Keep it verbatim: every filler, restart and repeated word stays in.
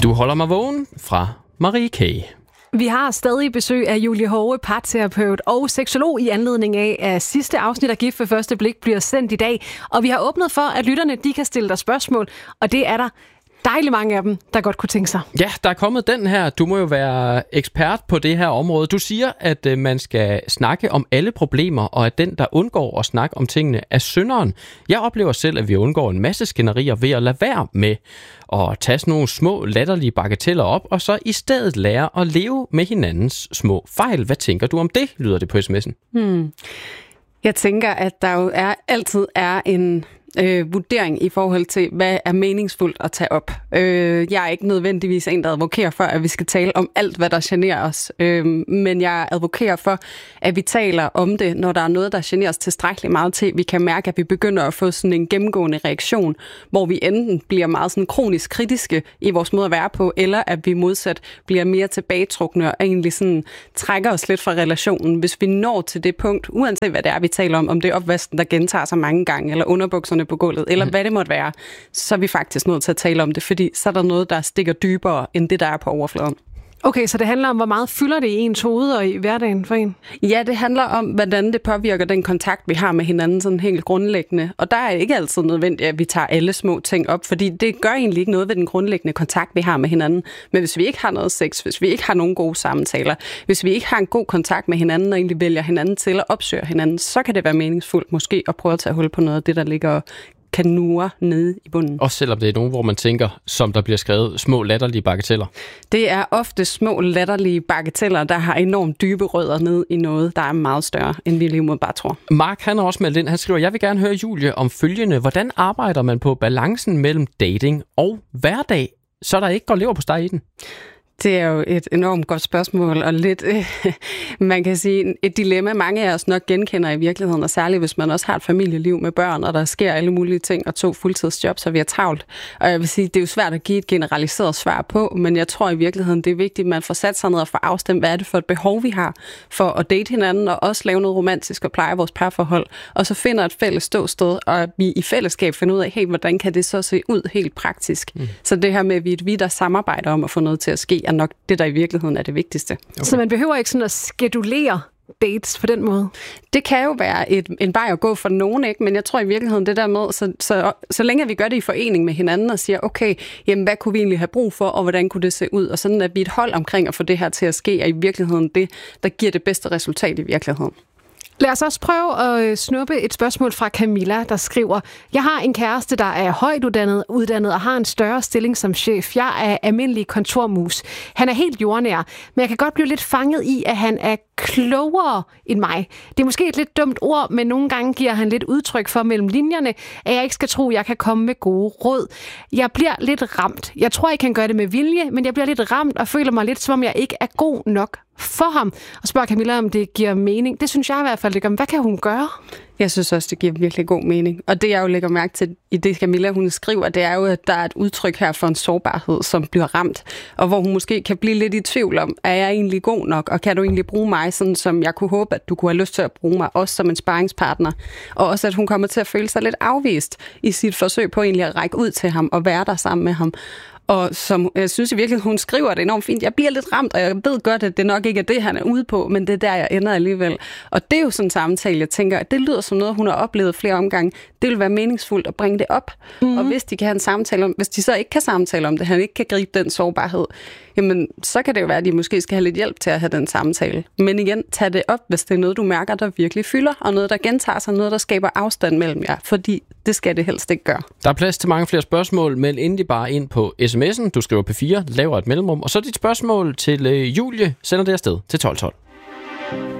Du holder mig vågen fra Marie K. Vi har stadig besøg af Julie Hove, parterapeut og seksolog i anledning af, at sidste afsnit af Gift ved første blik bliver sendt i dag. Og vi har åbnet for, at lytterne de kan stille dig spørgsmål, og det er der dejligt mange af dem, der godt kunne tænke sig. Ja, der er kommet den her. Du må jo være ekspert på det her område. Du siger, at øh, man skal snakke om alle problemer, og at den, der undgår at snakke om tingene, er synderen. Jeg oplever selv, at vi undgår en masse skænderier ved at lade være med at tage sådan nogle små, latterlige bagateller op, og så i stedet lære at leve med hinandens små fejl. Hvad tænker du om det, lyder det på sms'en? Hmm. Jeg tænker, at der jo er, altid er en øh, vurdering i forhold til, hvad er meningsfuldt at tage op. Øh, jeg er ikke nødvendigvis en, der advokerer for, at vi skal tale om alt, hvad der generer os. Øh, men jeg advokerer for, at vi taler om det, når der er noget, der generer os tilstrækkeligt meget til. Vi kan mærke, at vi begynder at få sådan en gennemgående reaktion, hvor vi enten bliver meget sådan kronisk kritiske i vores måde at være på, eller at vi modsat bliver mere tilbagetrukne og egentlig sådan trækker os lidt fra relationen. Hvis vi når til det punkt, uanset hvad det er, vi taler om, om det er opvasken, der gentager sig mange gange, eller underbukserne på gulvet, eller mm. hvad det måtte være, så er vi faktisk nødt til at tale om det, fordi så er der noget, der stikker dybere, end det, der er på overfladen. Okay, så det handler om, hvor meget fylder det i ens hoved og i hverdagen for en? Ja, det handler om, hvordan det påvirker den kontakt, vi har med hinanden sådan helt grundlæggende. Og der er ikke altid nødvendigt, at vi tager alle små ting op, fordi det gør egentlig ikke noget ved den grundlæggende kontakt, vi har med hinanden. Men hvis vi ikke har noget sex, hvis vi ikke har nogen gode samtaler, hvis vi ikke har en god kontakt med hinanden og egentlig vælger hinanden til at opsøge hinanden, så kan det være meningsfuldt måske at prøve at tage hul på noget af det, der ligger kanure nede i bunden. Også selvom det er nogen, hvor man tænker, som der bliver skrevet, små latterlige bagateller. Det er ofte små latterlige bagateller, der har enormt dybe rødder ned i noget, der er meget større, end vi lige må bare tror. Mark, han har også meldt ind. Han skriver, jeg vil gerne høre Julie om følgende. Hvordan arbejder man på balancen mellem dating og hverdag, så der ikke går leverpostej i den? Det er jo et enormt godt spørgsmål, og lidt, øh, man kan sige, et dilemma, mange af os nok genkender i virkeligheden, og særligt hvis man også har et familieliv med børn, og der sker alle mulige ting, og to fuldtidsjobs, så vi er travlt. Og jeg vil sige, det er jo svært at give et generaliseret svar på, men jeg tror i virkeligheden, det er vigtigt, at man får sat sig ned og får afstemt, hvad er det for et behov, vi har for at date hinanden, og også lave noget romantisk og pleje vores parforhold, og så finder et fælles ståsted, og vi i fællesskab finder ud af, hey, hvordan kan det så se ud helt praktisk? Mm. Så det her med, at vi er et vi, der samarbejder om at få noget til at ske, er nok det, der i virkeligheden er det vigtigste. Okay. Så man behøver ikke sådan at skedulere dates på den måde? Det kan jo være et, en vej at gå for nogen, ikke? Men jeg tror i virkeligheden det der med, så, så, så længe vi gør det i forening med hinanden og siger, okay, jamen hvad kunne vi egentlig have brug for, og hvordan kunne det se ud? Og sådan at vi et hold omkring at få det her til at ske, er i virkeligheden det, der giver det bedste resultat i virkeligheden. Lad os også prøve at snuppe et spørgsmål fra Camilla, der skriver, jeg har en kæreste, der er højt uddannet, uddannet og har en større stilling som chef. Jeg er almindelig kontormus. Han er helt jordnær, men jeg kan godt blive lidt fanget i, at han er klogere end mig. Det er måske et lidt dumt ord, men nogle gange giver han lidt udtryk for mellem linjerne, at jeg ikke skal tro, at jeg kan komme med gode råd. Jeg bliver lidt ramt. Jeg tror ikke, han gør det med vilje, men jeg bliver lidt ramt og føler mig lidt, som om jeg ikke er god nok for ham. Og spørger Camilla, om det giver mening. Det synes jeg i hvert fald, det gør. Hvad kan hun gøre? Jeg synes også, det giver virkelig god mening. Og det, jeg jo lægger mærke til i det, Camilla hun skriver, det er jo, at der er et udtryk her for en sårbarhed, som bliver ramt. Og hvor hun måske kan blive lidt i tvivl om, er jeg egentlig god nok? Og kan du egentlig bruge mig, sådan som jeg kunne håbe, at du kunne have lyst til at bruge mig, også som en sparringspartner? Og også, at hun kommer til at føle sig lidt afvist i sit forsøg på egentlig at række ud til ham og være der sammen med ham. Og som jeg synes i virkeligheden, hun skriver det enormt fint. Jeg bliver lidt ramt, og jeg ved godt, at det nok ikke er det, han er ude på, men det er der, jeg ender alligevel. Og det er jo sådan en samtale, jeg tænker, at det lyder som noget, hun har oplevet flere omgange. Det vil være meningsfuldt at bringe det op. Mm-hmm. Og hvis de kan have en samtale om, hvis de så ikke kan samtale om det, han ikke kan gribe den sårbarhed, jamen så kan det jo være, at de måske skal have lidt hjælp til at have den samtale. Men igen, tag det op, hvis det er noget, du mærker, der virkelig fylder, og noget, der gentager sig, noget, der skaber afstand mellem jer, fordi det skal det helst ikke gøre. Der er plads til mange flere spørgsmål, men endelig bare ind på sms'en. Du skriver P fire, laver et mellemrum, og så dit spørgsmål til øh, Julie, sender det afsted til tolv tolv.